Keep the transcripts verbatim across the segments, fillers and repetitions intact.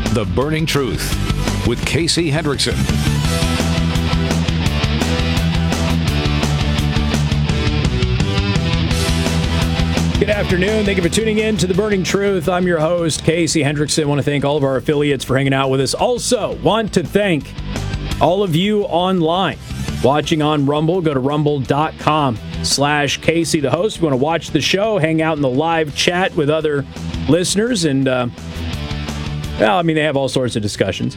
The Burning Truth with Casey Hendrickson. Good afternoon. Thank you for tuning in to The Burning Truth. I'm your host, Casey Hendrickson. I want to thank all of our affiliates for hanging out with us. Also, want to thank all of you online watching on Rumble. Go to rumble.com slash Casey the host. If you want to watch the show, hang out in the live chat with other listeners. And, uh, well, I mean, they have all sorts of discussions.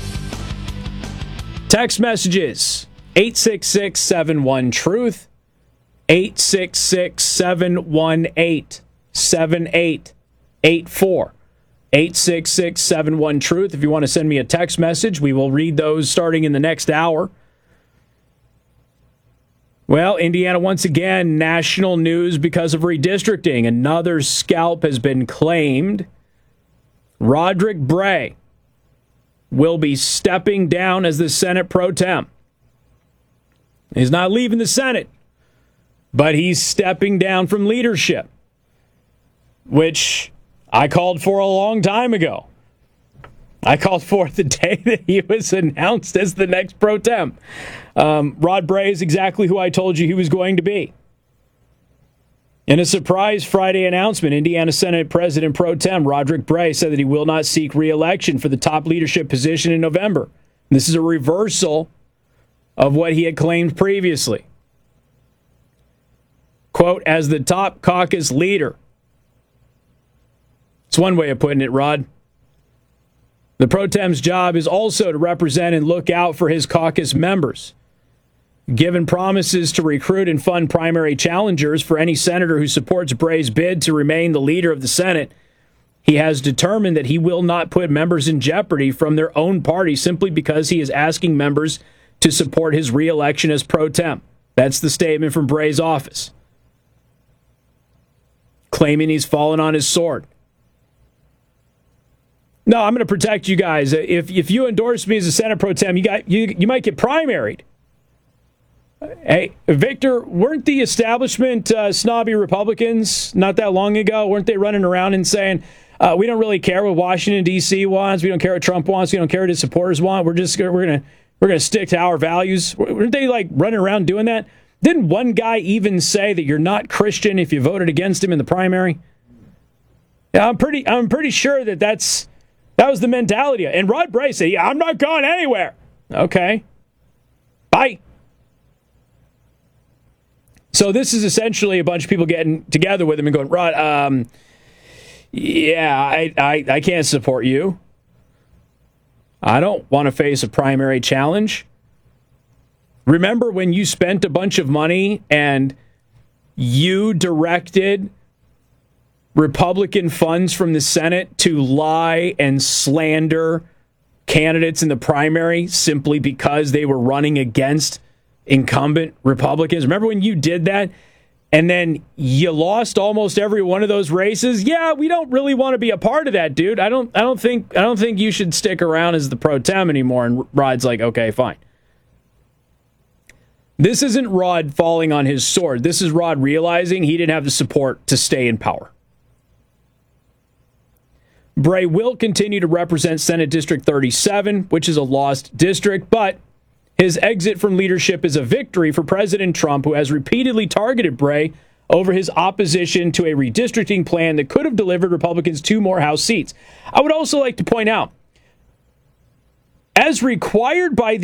Text messages, eight six six, seven one, truth. eight six six, seven one eight, seven eight eight four. eight six six, seven one, truth. If you want to send me a text message, we will read those starting in the next hour. Well, Indiana, once again, national news because of redistricting. Another scalp has been claimed. Roderick Bray will be stepping down as the Senate pro tem. He's not leaving the Senate, but he's stepping down from leadership, which I called for a long time ago. I called for it the day that he was announced as the next pro tem. Um, Rod Bray is exactly who I told you he was going to be. In a surprise Friday announcement, Indiana Senate President pro tem Roderick Bray said that he will not seek re-election for the top leadership position in November. And this is a reversal of what he had claimed previously. Quote, as the top caucus leader. It's one way of putting it, Rod. The pro tem's job is also to represent and look out for his caucus members. Given promises to recruit and fund primary challengers for any senator who supports Bray's bid to remain the leader of the Senate, he has determined that he will not put members in jeopardy from their own party simply because he is asking members to support his re-election as pro tem. That's the statement from Bray's office, claiming he's fallen on his sword. No, I'm going to protect you guys. If if you endorse me as a Senate pro tem, you got you you might get primaried. Hey, Victor, weren't the establishment uh, snobby Republicans not that long ago? Weren't they running around and saying, uh, we don't really care what Washington, D C wants, we don't care what Trump wants, we don't care what his supporters want, we're just we're gonna we're gonna stick to our values? Weren't they like running around doing that? Didn't one guy even say that you're not Christian if you voted against him in the primary? Yeah, I'm pretty I'm pretty sure that that's that was the mentality. And Rod Bray said, yeah, I'm not going anywhere. Okay. Bye. So this is essentially a bunch of people getting together with him and going, Rod, um, yeah, I, I, I can't support you. I don't want to face a primary challenge. Remember when you spent a bunch of money and you directed Republican funds from the Senate to lie and slander candidates in the primary simply because they were running against incumbent Republicans? Remember when you did that and then you lost almost every one of those races? Yeah, we don't really want to be a part of that, dude. I don't I don't think I don't think you should stick around as the pro tem anymore. And Rod's like, okay, fine. This isn't Rod falling on his sword. This is Rod realizing he didn't have the support to stay in power. Bray will continue to represent Senate District thirty-seven, which is a lost district, but his exit from leadership is a victory for President Trump, who has repeatedly targeted Bray over his opposition to a redistricting plan that could have delivered Republicans two more House seats. I would also like to point out, as required by the